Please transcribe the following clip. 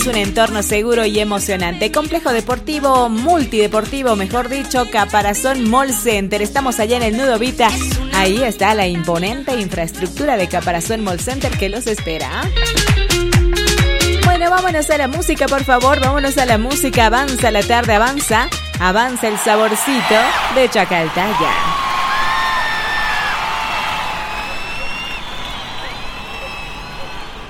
Un entorno seguro y emocionante. Complejo deportivo, multideportivo, mejor dicho, Caparazón Mall Center. Estamos allá en el Nudo Vita. Ahí está la imponente infraestructura de Caparazón Mall Center que los espera. Bueno, vámonos a la música, por favor. Vámonos a la música. Avanza la tarde, avanza. Avanza el saborcito de Chacaltaya.